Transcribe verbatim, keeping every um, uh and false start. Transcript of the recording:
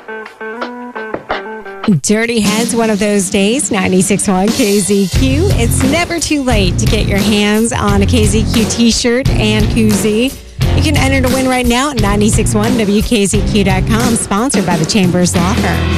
Dirty Heads, one of those days. ninety-six point one K Z Q. It's never too late to get your hands on a K Z Q t-shirt and koozie. You can enter to win right now at nine six one W K Z Q dot com, sponsored by the Chambers Law Firm.